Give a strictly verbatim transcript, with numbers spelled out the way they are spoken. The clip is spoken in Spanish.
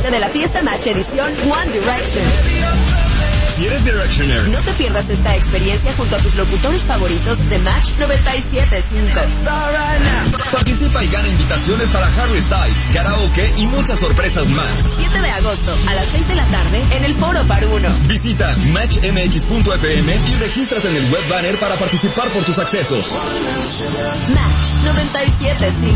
parte de la fiesta Match edición One Direction. Si eres Directioner, no te pierdas esta experiencia junto a tus locutores favoritos de Match noventa y siete punto cinco. Participa y gana invitaciones para Harry Styles, karaoke y muchas sorpresas más. siete de agosto a las seis de la tarde en el Foro Paruno. Visita match m x punto f m y regístrate en el web banner para participar por tus accesos. Match noventa y siete punto cinco.